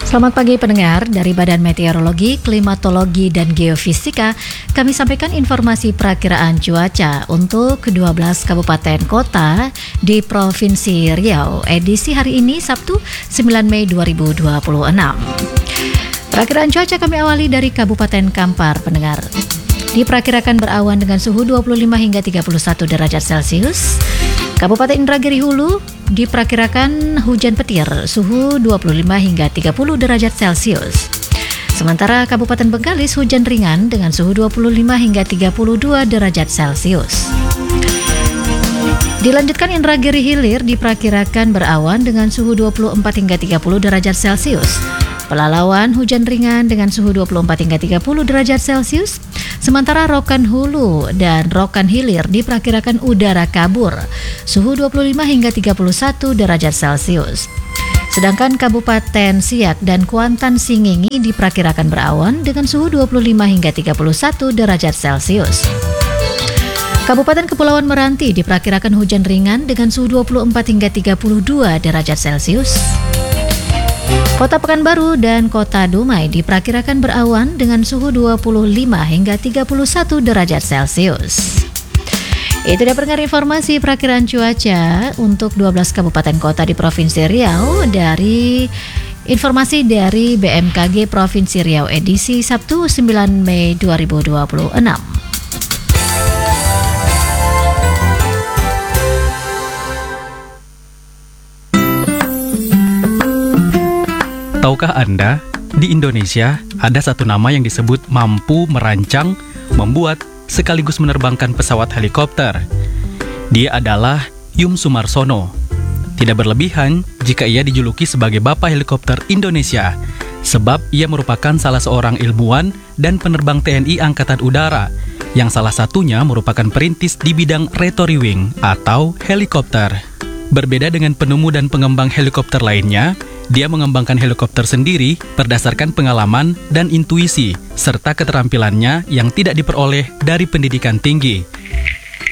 Selamat pagi pendengar, dari Badan Meteorologi, Klimatologi, dan Geofisika, kami sampaikan informasi perakiraan cuaca untuk ke-12 kabupaten kota di Provinsi Riau, edisi hari ini Sabtu 9 Mei 2026. Perakiraan cuaca kami awali dari Kabupaten Kampar, pendengar. Diperkirakan berawan dengan suhu 25 hingga 31 derajat Celcius. Kabupaten Indragiri Hulu diperkirakan hujan petir, suhu 25 hingga 30 derajat Celcius. Sementara Kabupaten Bengkalis hujan ringan dengan suhu 25 hingga 32 derajat Celcius. Dilanjutkan Indragiri Hilir diperkirakan berawan dengan suhu 24 hingga 30 derajat Celcius. Pelalawan hujan ringan dengan suhu 24 hingga 30 derajat Celcius. Sementara Rokan Hulu dan Rokan Hilir diperkirakan udara kabur, suhu 25 hingga 31 derajat Celcius. Sedangkan Kabupaten Siak dan Kuantan Singingi diperkirakan berawan dengan suhu 25 hingga 31 derajat Celcius. Kabupaten Kepulauan Meranti diperkirakan hujan ringan dengan suhu 24 hingga 32 derajat Celcius. Kota Pekanbaru dan Kota Dumai diperkirakan berawan dengan suhu 25 hingga 31 derajat Celcius. Itu dia pendengar informasi perakiraan cuaca untuk 12 kabupaten kota di Provinsi Riau dari informasi dari BMKG Provinsi Riau edisi Sabtu 9 Mei 2026. Tahukah Anda, di Indonesia ada satu nama yang disebut mampu merancang, membuat, sekaligus menerbangkan pesawat helikopter. Dia adalah Yum Sumarsono. Tidak berlebihan jika ia dijuluki sebagai Bapak Helikopter Indonesia, sebab ia merupakan salah seorang ilmuwan dan penerbang TNI Angkatan Udara, yang salah satunya merupakan perintis di bidang rotary wing atau helikopter. Berbeda dengan penemu dan pengembang helikopter lainnya, dia mengembangkan helikopter sendiri berdasarkan pengalaman dan intuisi, serta keterampilannya yang tidak diperoleh dari pendidikan tinggi.